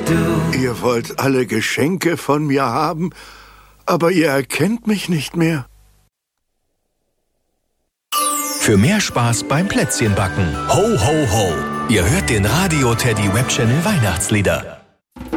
Ihr wollt alle Geschenke von mir haben, aber ihr erkennt mich nicht mehr. Für mehr Spaß beim Plätzchenbacken. Ho, ho, ho. Ihr hört den Radio Teddy Web Channel Weihnachtslieder.